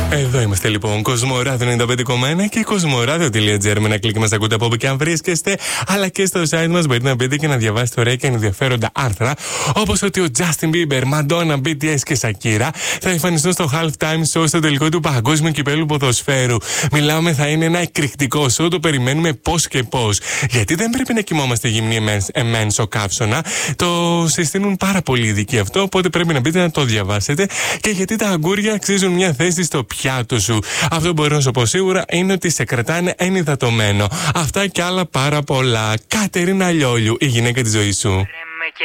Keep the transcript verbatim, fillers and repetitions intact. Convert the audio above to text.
Εδώ είμαστε λοιπόν, Κοσμοράδιο ενενήντα πέντε κόμμα ένα και κοσμοράδιο τελεία τζι άρ. Με ένα κλικ μας ακούτε από όπου και αν βρίσκεστε, αλλά και στο site μας μπορείτε να μπείτε και να διαβάσετε ωραία και ενδιαφέροντα άρθρα, όπως ότι ο Justin Bieber, Madonna, μπι τι ες και Shakira θα εμφανιστούν στο halftime show στο τελικό του Παγκόσμιου Κυπέλλου Ποδοσφαίρου. Μιλάμε, θα είναι ένα εκρηκτικό show, το περιμένουμε πώς και πώς. Γιατί δεν πρέπει να κοιμόμαστε γυμνοί εμέν στο καύσωνα, το συστήνουν πάρα πολύ ειδικοί αυτό, οπότε πρέπει να μπείτε να το διαβάσετε. Και γιατί τα αγκούρια αξίζουν μια θέση στο πιάτο σου. Αυτό μπορώ να σου πω σίγουρα είναι ότι σε κρατάνε ενυδατωμένο. Αυτά και άλλα πάρα πολλά. Κατερίνα Λιόλιου, η γυναίκα της ζωής σου.